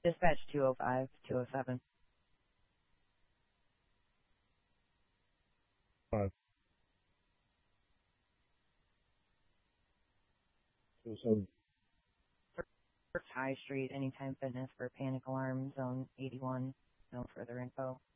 Dispatch 205, 207. 5. 207. High Street, Anytime Fitness for panic alarm, zone 81. No further info.